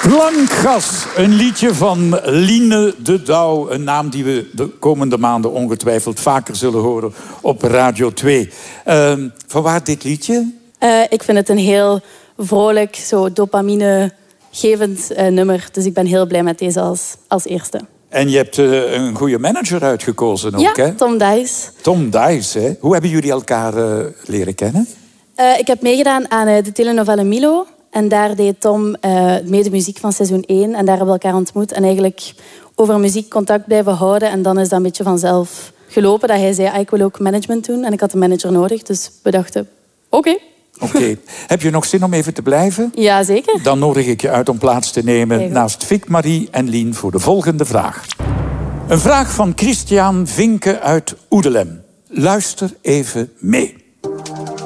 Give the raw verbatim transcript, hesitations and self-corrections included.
Klankgas, een liedje van Line de Douw. Een naam die we de komende maanden ongetwijfeld vaker zullen horen op Radio twee. Uh, vanwaar dit liedje? Uh, ik vind het een heel vrolijk, zo dopamine-gevend uh, nummer. Dus ik ben heel blij met deze als, als eerste. En je hebt uh, een goede manager uitgekozen ook, ja, hè? Tom Dice. Tom Dice, hè? Hoe hebben jullie elkaar uh, leren kennen? Uh, ik heb meegedaan aan uh, de telenovelle Milo. En daar deed Tom uh, mee de muziek van seizoen één. En daar hebben we elkaar ontmoet. En eigenlijk over muziek contact blijven houden. En dan is dat een beetje vanzelf gelopen. Dat hij zei, ah, ik wil ook management doen. En ik had een manager nodig. Dus we dachten, oké. Okay. Oké. Okay. Heb je nog zin om even te blijven? Ja, zeker. Dan nodig ik je uit om plaats te nemen Kijk, naast Vic, Marie en Lien voor de volgende vraag. Een vraag van Christian Vinke uit Oedelem. Luister even mee.